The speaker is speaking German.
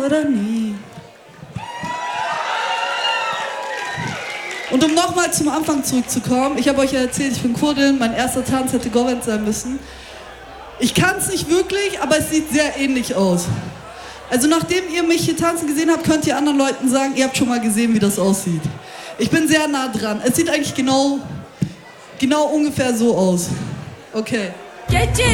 oder nie. Und um nochmal zum Anfang zurückzukommen, ich habe euch ja erzählt, ich bin Kurdin, mein erster Tanz hätte Govent sein müssen. Ich kann es nicht wirklich, aber es sieht sehr ähnlich aus. Also nachdem ihr mich hier tanzen gesehen habt, könnt ihr anderen Leuten sagen, ihr habt schon mal gesehen, wie das aussieht. Ich bin sehr nah dran. Es sieht eigentlich genau ungefähr so aus. Okay.